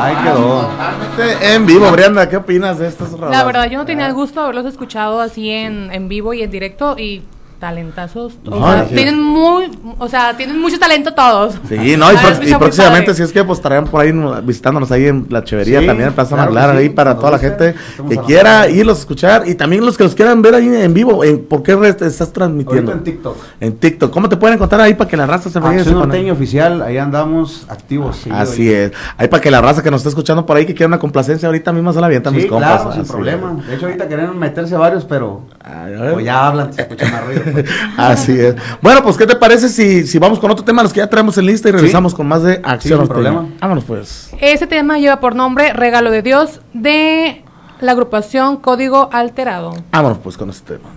Ahí quedó. En vivo, Brianda, ¿qué opinas de estas rolas? La verdad, yo no tenía el gusto de haberlos escuchado así en vivo y en directo y talentazos. Tienen mucho talento todos. Sí, no, y próximamente, si es que pues estarán por ahí visitándonos ahí en la Chevería, también Plaza Manglar, ahí para toda la gente que quiera irlos a escuchar y también los que los quieran ver ahí en vivo. ¿Por qué estás transmitiendo? Ahorita en TikTok. En TikTok. ¿Cómo te pueden encontrar ahí para que la raza se vaya? Acción Norteña Oficial, ahí andamos activos. Así es. Ahí para que la raza que nos está escuchando por ahí que quiera una complacencia, ahorita mismo se la avientan mis compas. Claro, sin problema. De hecho, ahorita quieren meterse varios, pero o ya hablan, se escucha más ruido. Así es. Bueno, pues, ¿qué te parece si vamos con otro tema, los que ya traemos en lista y regresamos con más de Acción sin problema. Vámonos, pues. Este tema lleva por nombre Regalo de Dios, de la agrupación Código Alterado. Vámonos, pues, con este tema.